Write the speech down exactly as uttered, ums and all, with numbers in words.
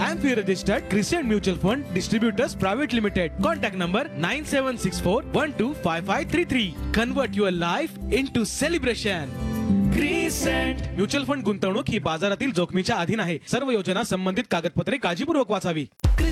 Amphi registered crescent mutual fund distributors private limited. Contact number nine seven six four one two five five three three. Convert your life into celebration. Crescent mutual fund गुंतवणूक ही बाजारातील जोखमीच्या अधीन आहे. सर्व योजना संबंधित कागदपत्रे काळजीपूर्वक वाचावी.